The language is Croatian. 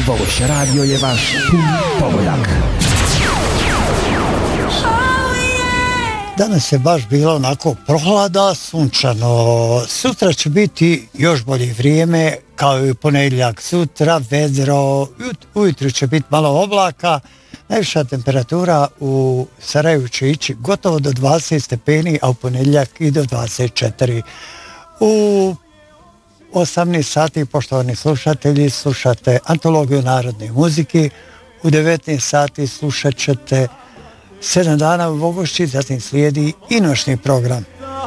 Voš radio je vaš pogodak. Danas je baš bilo onako prohlada, sunčano. Sutra će biti još bolje vrijeme, kao i ponedjeljak. Sutra vedro, ujutro će biti malo oblaka. Najviša temperatura u Sarajevu će ići gotovo do 20 stepeni, a u ponedjeljak i do 24. U 18 sati, poštovani slušatelji, slušate antologiju narodne muzike. U 19 sati slušat ćete 7 dana u Vogošći, zatim slijedi i noćni program.